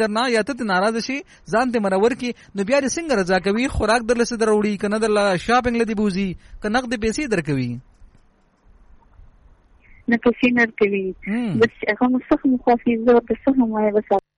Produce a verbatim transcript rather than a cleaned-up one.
درنا یا ته ناراضه شي ځان ته مرور کی نو بیا دې څنګه رضا کوي خوراک درل څه دروړي کنه درل شاپینګ لدی بوزي کنه نقد پیسې درکوي نه پیسې نه کوي بس هغه مستخ مخافظ او څه هم وایي بس